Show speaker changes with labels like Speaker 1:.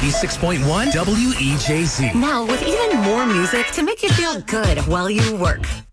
Speaker 1: 96.1 WEJZ.
Speaker 2: Now with even more music to make you feel good while you work.